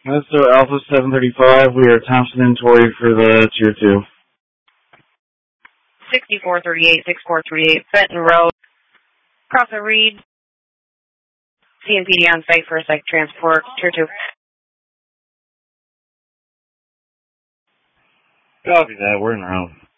So Alpha 735, we are Thompson and Torrey for the Tier 2. 6438, Fenton Road. Cross a Reed. CNPD on site for a psych transport, Tier 2. Copy that, we're in route.